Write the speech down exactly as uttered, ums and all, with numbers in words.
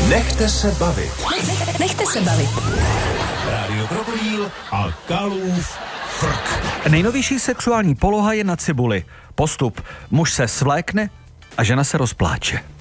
Nechte se bavit. Nechte se bavit. Rádio Krokodýl a Kalův frk. Nejnovější sexuální poloha je na cibuli. Postup. Muž se svlékne a žena se rozpláče.